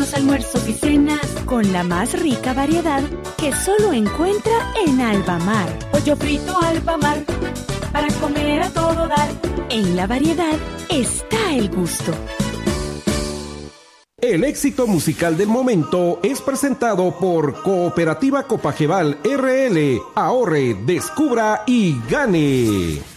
desayunos, almuerzos y cenas con la más rica variedad que solo encuentra en Albamar. Pollo frito Albamar, para comer a todo dar. En la variedad está el gusto. El éxito musical del momento es presentado por Cooperativa Copajeval RL. Ahorre, descubra y gane.